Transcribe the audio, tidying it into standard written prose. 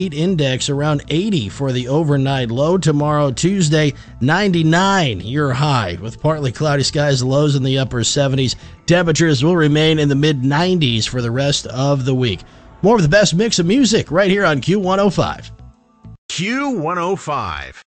Heat index around 80 for the overnight low. Tomorrow, Tuesday, 99 your high with partly cloudy skies, lows in the upper 70s. Temperatures will remain in the mid 90s for the rest of the week. More of the best mix of music right here on Q105. Q105.